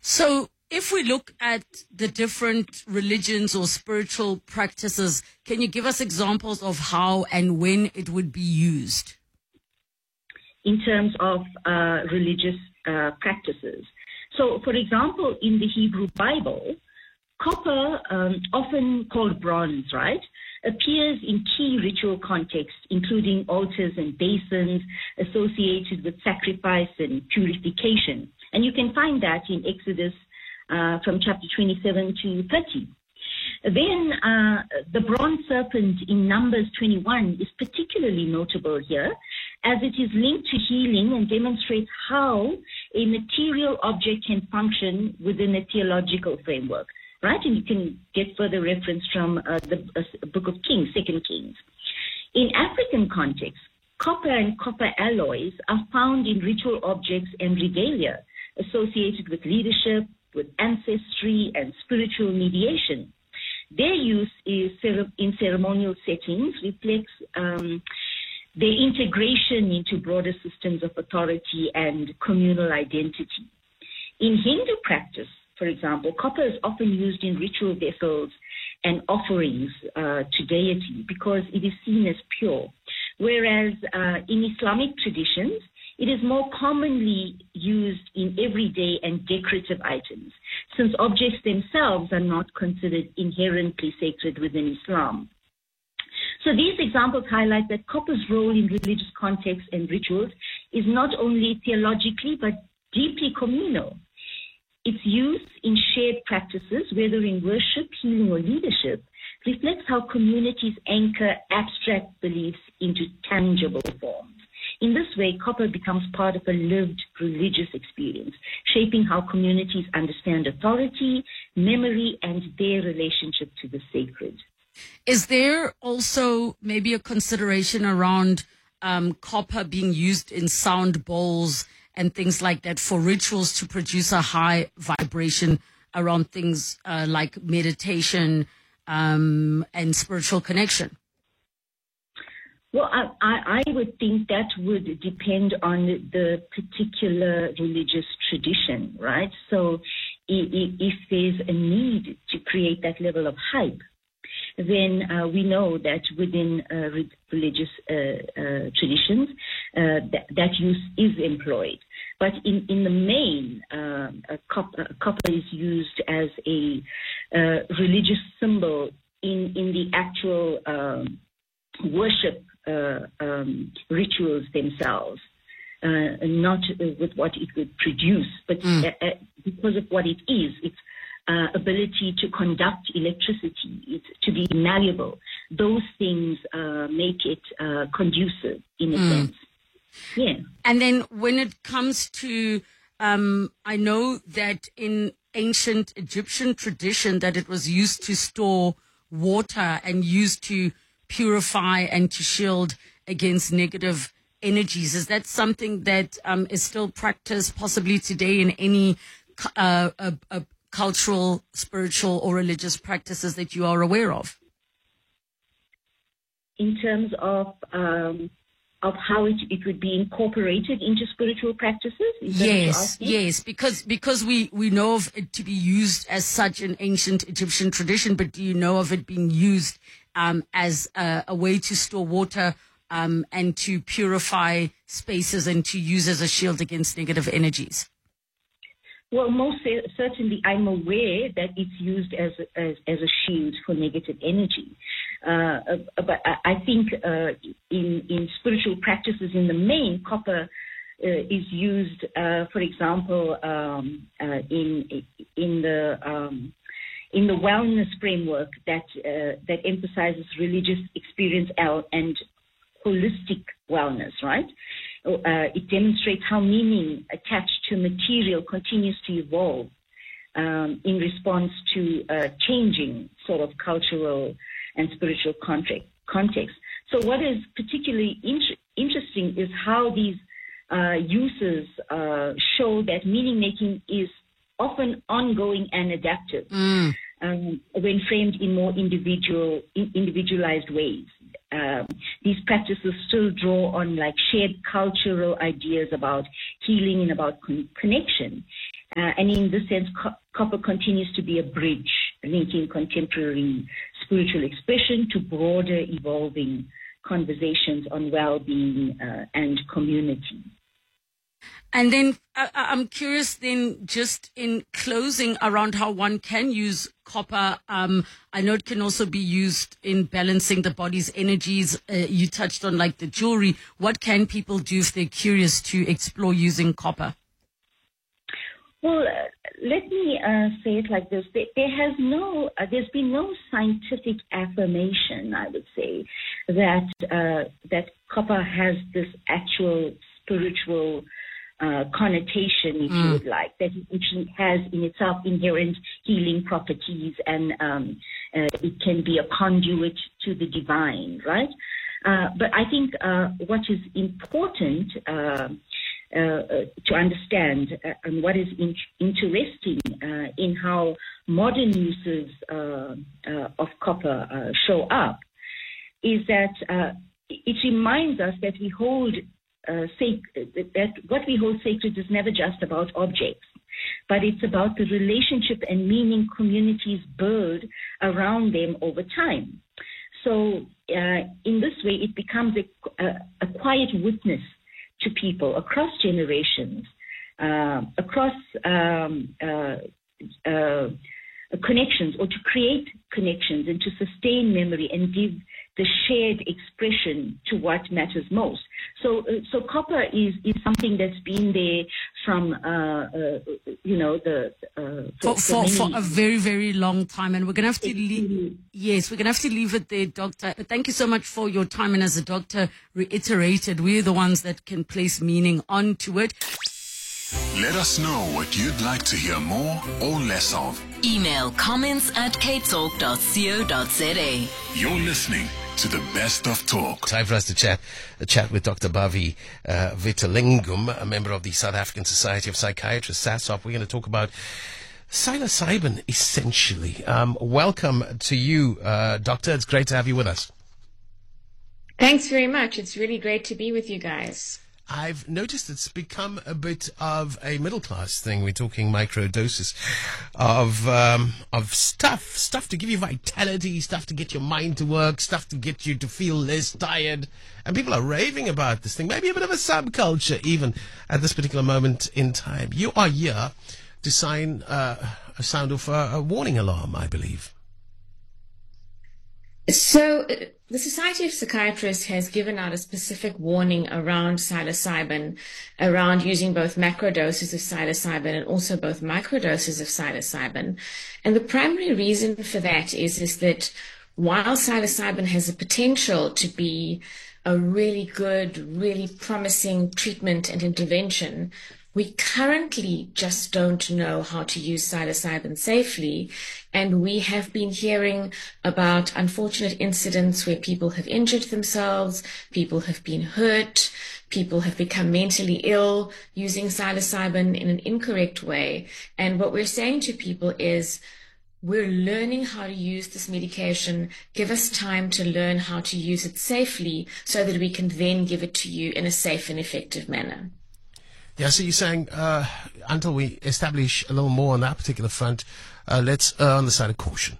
So if we look at the different religions or spiritual practices, can you give us examples of how and when it would be used? In terms of religious practices. So, for example, in the Hebrew Bible, copper, often called bronze, right, appears in key ritual contexts, including altars and basins associated with sacrifice and purification. And you can find that in Exodus from chapter 27 to 30. Then the bronze serpent in Numbers 21 is particularly notable here, as it is linked to healing and demonstrates how a material object can function within a theological framework, right? And you can get further reference from the book of Kings, 2 Kings. In African context, copper and copper alloys are found in ritual objects and regalia associated with leadership, with ancestry and spiritual mediation. Their use is in ceremonial settings reflects their integration into broader systems of authority and communal identity. In Hindu practice, for example, copper is often used in ritual vessels and offerings to deity because it is seen as pure, whereas in Islamic traditions, it is more commonly used in everyday and decorative items, since objects themselves are not considered inherently sacred within Islam. So these examples highlight that copper's role in religious contexts and rituals is not only theologically but deeply communal. Its use in shared practices, whether in worship, healing, or leadership, reflects how communities anchor abstract beliefs into tangible forms. In this way, copper becomes part of a lived religious experience, shaping how communities understand authority, memory, and their relationship to the sacred. Is there also maybe a consideration around copper being used in sound bowls and things like that for rituals to produce a high vibration around things like meditation and spiritual connection? Well, I would think that would depend on the particular religious tradition, right? So if there's a need to create that level of hype, then we know that within religious traditions, that use is employed. But in the main, copper is used as a religious symbol in the actual worship rituals themselves, not with what it would produce, but because of what it is, its ability to conduct electricity, it's to be malleable. Those things make it conducive in a sense. Yeah. And then when it comes to, I know that in ancient Egyptian tradition that it was used to store water and used to purify and to shield against negative energies. Is that something that is still practiced possibly today in any cultural, spiritual, or religious practices that you are aware of? In terms of how it would be incorporated into spiritual practices? Yes, because we know of it to be used as such in ancient Egyptian tradition, but do you know of it being used as a way to store water and to purify spaces and to use as a shield against negative energies? Well, most certainly I'm aware that it's used as a shield for negative energy. But I think in spiritual practices in the main, copper is used, for example, in the wellness framework that emphasizes religious experience and holistic wellness, right? It demonstrates how meaning attached to material continues to evolve in response to changing sort of cultural and spiritual context. So what is particularly interesting is how these uses show that meaning making is often ongoing and adaptive when framed in more individualized ways. These practices still draw on like shared cultural ideas about healing and about connection. And in this sense, copper continues to be a bridge linking contemporary spiritual expression to broader evolving conversations on well-being and community. And then I'm curious then, just in closing, around how one can use copper. I know it can also be used in balancing the body's energies. You touched on like the jewelry. What can people do if they're curious to explore using copper? Well, let me say it like this. There's been no scientific affirmation, I would say, that copper has this actual spiritual connotation, if you would like, that it actually has in itself inherent healing properties, and it can be a conduit to the divine, right? But I think what is important to understand and what is interesting in how modern uses of copper show up is that it reminds us that we hold that what we hold sacred is never just about objects, but it's about the relationship and meaning communities build around them over time. So in this way, it becomes a quiet witness to people across generations, across connections, or to create connections and to sustain memory and give the shared expression to what matters most. So copper is something that's been there from for a very, very long time, and we're gonna have to leave it there, Doctor. But thank you so much for your time, and as the doctor reiterated, we're the ones that can place meaning onto it. Let us know what you'd like to hear more or less of. Email comments@capetalk.co.za. You're listening to the Best of Talk. Time for us to chat with Dr. Bhavi Vitalingam, a member of the South African Society of Psychiatrists, SASOP. We're going to talk about psilocybin, essentially. Welcome to you, Doctor. It's great to have you with us. Thanks very much. It's really great to be with you guys. I've noticed it's become a bit of a middle class thing. We're talking micro doses of stuff to give you vitality, stuff to get your mind to work, stuff to get you to feel less tired. And people are raving about this thing, maybe a bit of a subculture even at this particular moment in time. You are here to sound off a warning alarm, I believe. So the Society of Psychiatrists has given out a specific warning around psilocybin, around using both macro doses of psilocybin and also both microdoses of psilocybin. And the primary reason for that is that while psilocybin has the potential to be a really good, really promising treatment and intervention, we currently just don't know how to use psilocybin safely, and we have been hearing about unfortunate incidents where people have injured themselves, people have been hurt, people have become mentally ill using psilocybin in an incorrect way. And what we're saying to people is, we're learning how to use this medication. Give us time to learn how to use it safely so that we can then give it to you in a safe and effective manner. Yeah, so you're saying until we establish a little more on that particular front, let's err on the side of caution.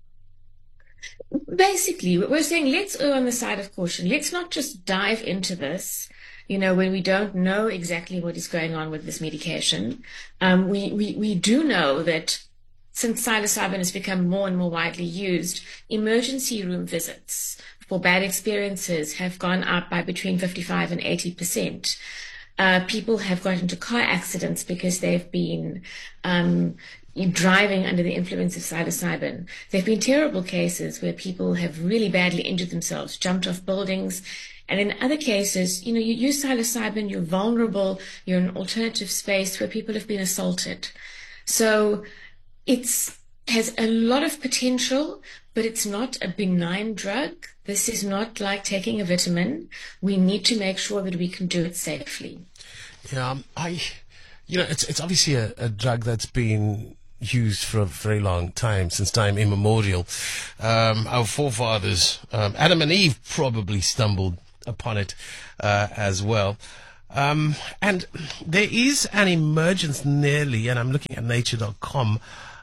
Basically, we're saying let's err on the side of caution. Let's not just dive into this, when we don't know exactly what is going on with this medication. We do know that since psilocybin has become more and more widely used, emergency room visits for bad experiences have gone up by between 55 and 80%. People have got into car accidents because they've been driving under the influence of psilocybin. There have been terrible cases where people have really badly injured themselves, jumped off buildings. And in other cases, you use psilocybin, you're vulnerable, you're in an alternative space where people have been assaulted. So it has a lot of potential, but it's not a benign drug. This is not like taking a vitamin. We need to make sure that we can do it safely. Yeah, it's obviously a drug that's been used for a very long time, since time immemorial. Our forefathers, Adam and Eve, probably stumbled upon it as well. And there is an emergence nearly, and I'm looking at nature.com,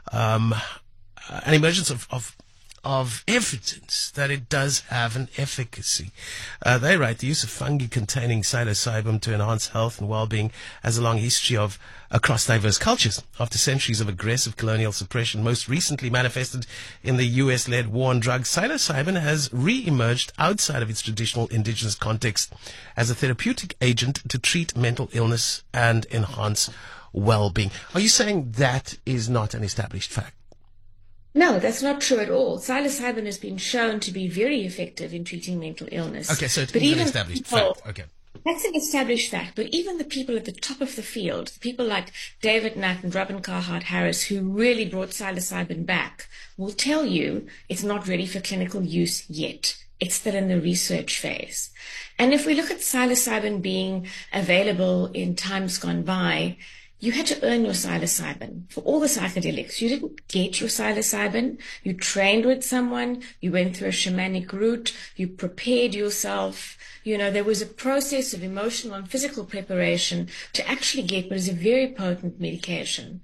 an emergence of evidence that it does have an efficacy. They write, the use of fungi containing psilocybin to enhance health and well-being has a long history across diverse cultures. After centuries of aggressive colonial suppression, most recently manifested in the US-led war on drugs, psilocybin has re-emerged outside of its traditional indigenous context as a therapeutic agent to treat mental illness and enhance well-being. Are you saying that is not an established fact? No, that's not true at all. Psilocybin has been shown to be very effective in treating mental illness. Okay, so it's an established fact. Okay. That's an established fact, but even the people at the top of the field, people like David Nutt and Robin Carhart Harris, who really brought psilocybin back, will tell you it's not ready for clinical use yet. It's still in the research phase. And if we look at psilocybin being available in times gone by, you had to earn your psilocybin. For all the psychedelics, you didn't get your psilocybin. You trained with someone. You went through a shamanic route. You prepared yourself. You know, there was a process of emotional and physical preparation to actually get what is a very potent medication.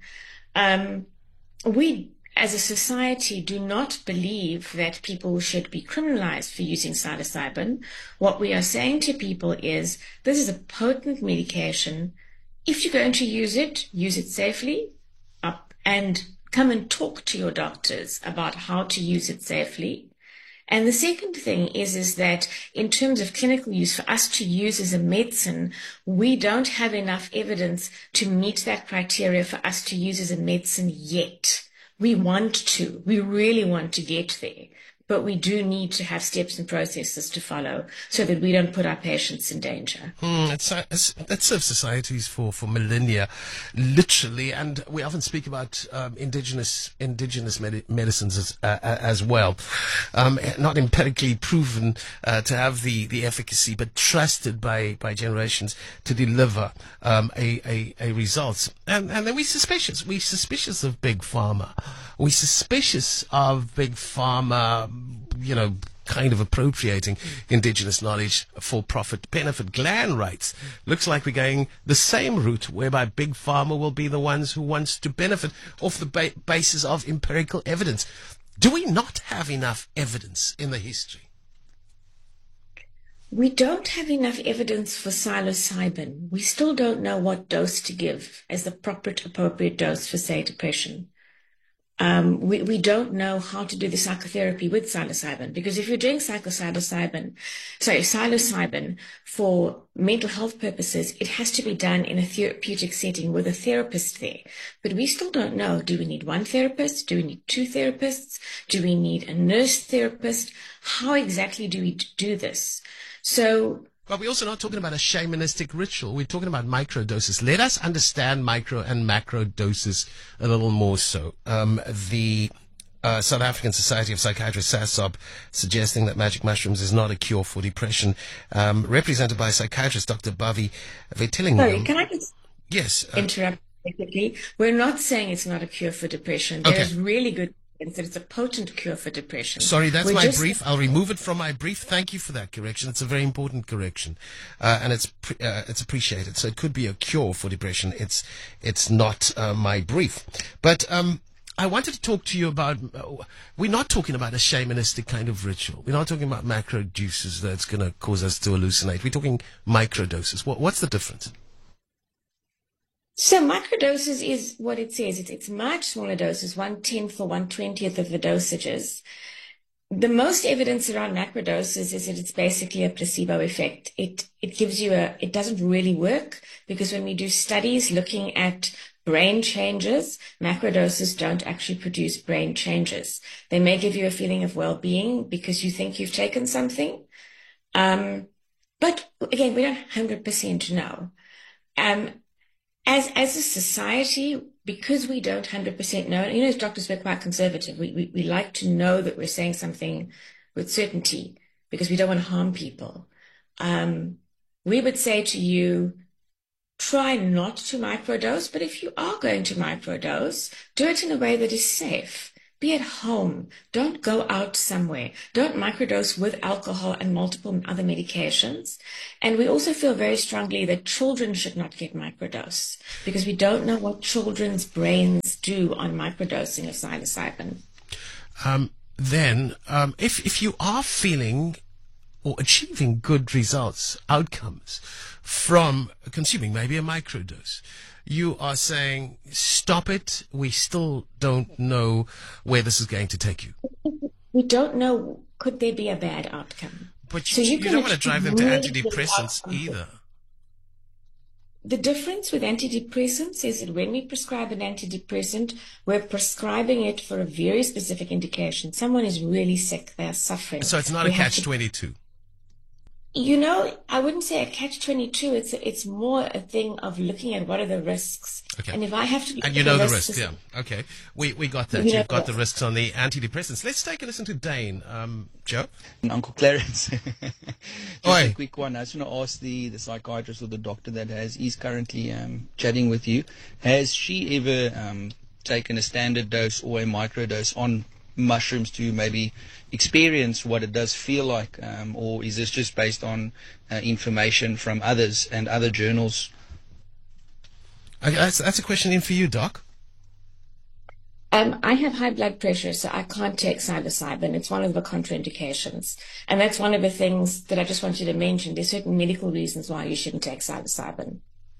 We, as a society, do not believe that people should be criminalized for using psilocybin. What we are saying to people is, this is a potent medication. If you're going to use it safely, and come and talk to your doctors about how to use it safely. And the second thing is that in terms of clinical use, for us to use as a medicine, we don't have enough evidence to meet that criteria for us to use as a medicine yet. We really want to get there. But we do need to have steps and processes to follow so that we don't put our patients in danger. That served societies for millennia, literally, and we often speak about indigenous medicines as well, not empirically proven to have the efficacy, but trusted by generations to deliver a result. And then we're suspicious. We're suspicious of big pharma. We're suspicious of big pharma, you know, kind of appropriating indigenous knowledge for profit benefit. Glenn writes, looks like we're going the same route whereby big pharma will be the ones who wants to benefit off the basis of empirical evidence. Do we not have enough evidence in the history? We don't have enough evidence for psilocybin. We still don't know what dose to give as the appropriate dose for, say, depression. We don't know how to do the psychotherapy with psilocybin, because if you're doing psilocybin for mental health purposes, it has to be done in a therapeutic setting with a therapist there. But we still don't know, do we need one therapist? Do we need two therapists? Do we need a nurse therapist? How exactly do we do this? But we're also not talking about a shamanistic ritual. We're talking about microdoses. Let us understand micro and macro doses a little more so. The South African Society of Psychiatrists, SASOP, suggesting that magic mushrooms is not a cure for depression, represented by psychiatrist Dr. Bhavi Vetilingam. Sorry, can I just interrupt quickly? We're not saying it's not a cure for depression. Okay. There's really good evidence that it's a potent cure for depression. Sorry, that's my brief. I'll remove it from my brief. Thank you for that correction. It's a very important correction, and it's appreciated. So it could be a cure for depression. It's not my brief, but I wanted to talk to you about. We're not talking about a shamanistic kind of ritual. We're not talking about macro juices that's going to cause us to hallucinate. We're talking micro doses. What's the difference? So microdoses is what it says. It's much smaller doses, 1/10 or 1/20th of the dosages. The most evidence around macrodoses is that it's basically a placebo effect. It gives you it doesn't really work, because when we do studies looking at brain changes, macrodoses don't actually produce brain changes. They may give you a feeling of well-being because you think you've taken something. But again, we don't 100% know. As a society, because we don't 100% know, you know, as doctors, we're quite conservative. We like to know that we're saying something with certainty because we don't want to harm people. We would say to you, try not to microdose, but if you are going to microdose, do it in a way that is safe. be at home. Don't go out somewhere. Don't microdose with alcohol and multiple other medications. And we also feel very strongly that children should not get microdose because we don't know what children's brains do on microdosing of psilocybin. If you are feeling or achieving good results, outcomes from consuming maybe a microdose, you are saying, stop it. We still don't know where this is going to take you. We don't know, could there be a bad outcome? But So you can don't want to drive them to really get antidepressants outcomes. either. The difference with antidepressants is that when we prescribe an antidepressant, we're prescribing it for a very specific indication. Someone is really sick, they're suffering. So it's not We a have to- catch-22. You know, I wouldn't say a catch-22. It's more a thing of looking at what are the risks. Okay. And if I have to look And at you know the risks, risks, yeah. Okay. We got that. You know You've got the the risks on the antidepressants. Let's take a listen to Dane. Joe? Uncle Clarence. Just Oi. a quick one. I just want to ask the psychiatrist or the doctor that is currently chatting with you. Has she ever taken a standard dose or a microdose on mushrooms to maybe experience what it does feel like? Or is this just based on information from others and other journals? Okay, that's a question in for you, Doc. I have high blood pressure, so I can't take psilocybin. It's one of the contraindications. And that's one of the things that I just want you to mention. There's certain medical reasons why you shouldn't take psilocybin.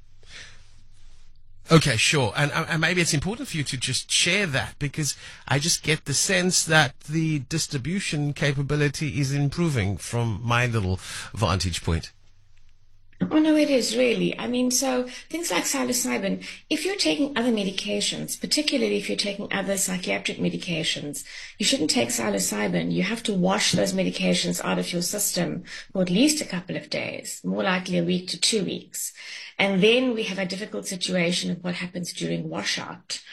Okay, sure. And maybe it's important for you to just share that, because I just get the sense that the distribution capability is improving from my little vantage point. Oh, no, it is really. I mean, so things like psilocybin, if you're taking other medications, particularly if you're taking other psychiatric medications, you shouldn't take psilocybin. You have to wash those medications out of your system for at least a couple of days, more likely a week to 2 weeks. And then we have a difficult situation of what happens during washout.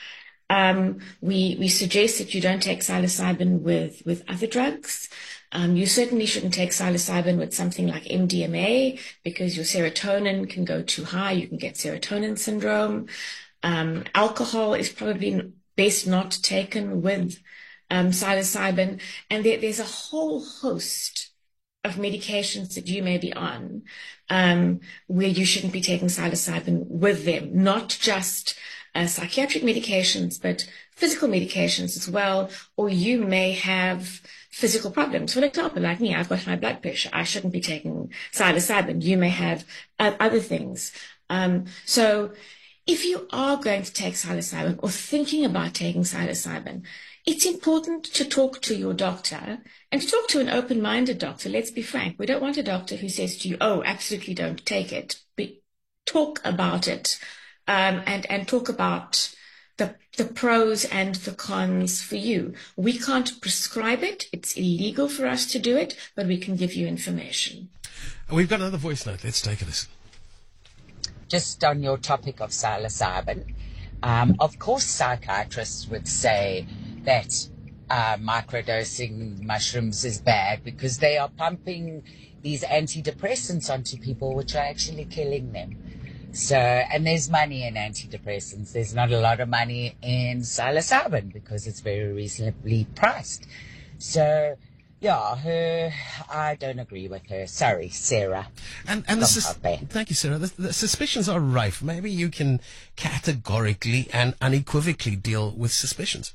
We suggest that you don't take psilocybin with other drugs. You certainly shouldn't take psilocybin with something like MDMA because your serotonin can go too high. You can get serotonin syndrome. Alcohol is probably best not taken with psilocybin. And there's a whole host of medications that you may be on where you shouldn't be taking psilocybin with them, not just psychiatric medications, but physical medications as well, or you may have physical problems. For example, like me, I've got high blood pressure. I shouldn't be taking psilocybin. You may have other things. So if you are going to take psilocybin or thinking about taking psilocybin, it's important to talk to your doctor and to talk to an open-minded doctor. Let's be frank. We don't want a doctor who says to you, oh, absolutely don't take it. Talk about it and talk about the pros and the cons for you. We can't prescribe it. It's illegal for us to do it, but we can give you information. We've got another voice note. Let's take a listen. Just on your topic of psilocybin, of course psychiatrists would say that microdosing mushrooms is bad because they are pumping these antidepressants onto people, which are actually killing them. So, and there's money in antidepressants. There's not a lot of money in psilocybin because it's very reasonably priced. So, yeah, I don't agree with her. Sorry, Sarah. And thank you, Sarah. The suspicions are rife. Maybe you can categorically and unequivocally deal with suspicions.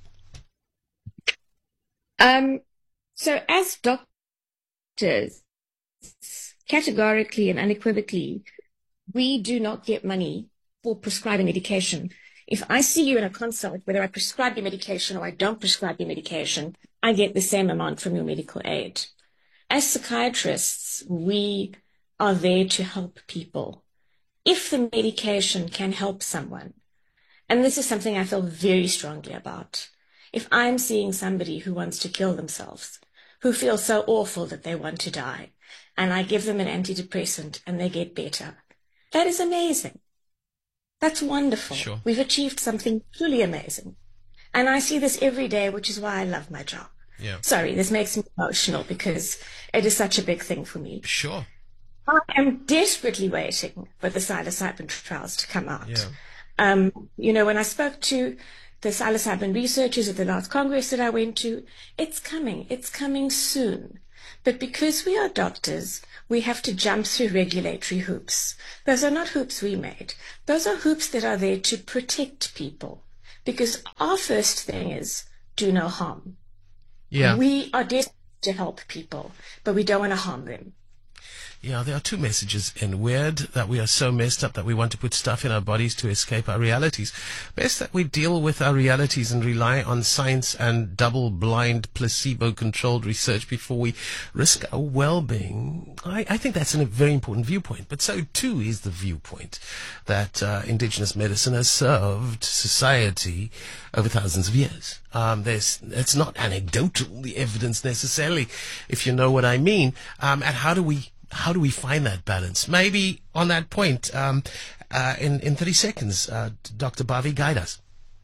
So as doctors, categorically and unequivocally, we do not get money for prescribing medication. If I see you in a consult, whether I prescribe your medication or I don't prescribe your medication, I get the same amount from your medical aid. As psychiatrists, we are there to help people. If the medication can help someone, and this is something I feel very strongly about, if I'm seeing somebody who wants to kill themselves, who feels so awful that they want to die, and I give them an antidepressant and they get better, that is amazing. That's wonderful. Sure. We've achieved something truly amazing. And I see this every day, which is why I love my job. Yeah. Sorry, this makes me emotional because it is such a big thing for me. Sure. I am desperately waiting for the psilocybin trials to come out. Yeah. When I spoke to the psilocybin researchers at the last Congress that I went to, it's coming soon. But because we are doctors, we have to jump through regulatory hoops. Those are not hoops we made. Those are hoops that are there to protect people. Because our first thing is do no harm. Yeah. We are desperate to help people, but we don't want to harm them. Yeah, there are two messages in weird, that we are so messed up that we want to put stuff in our bodies to escape our realities. Best that we deal with our realities and rely on science and double-blind, placebo-controlled research before we risk our well-being. I think that's a very important viewpoint, but so too is the viewpoint that indigenous medicine has served society over thousands of years. It's not anecdotal, the evidence necessarily, if you know what I mean. And how do we find that balance? Maybe on that point, in 30 seconds, Dr. Bhavi, guide us.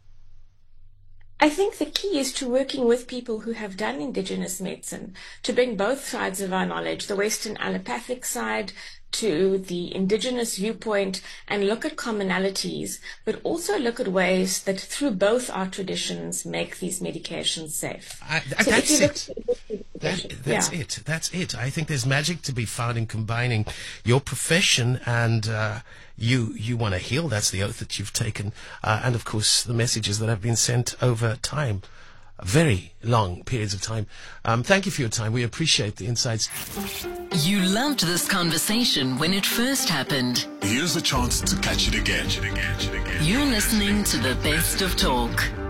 I think the key is to working with people who have done indigenous medicine to bring both sides of our knowledge, the Western allopathic side to the indigenous viewpoint, and look at commonalities, but also look at ways that through both our traditions make these medications safe. That's it. That's it. I think there's magic to be found in combining your profession and you want to heal. That's the oath that you've taken. And, of course, the messages that have been sent over time. Very long periods of time. Thank you for your time. We appreciate the insights. You loved this conversation when it first happened. Here's a chance to catch it again. You're listening to the best of talk.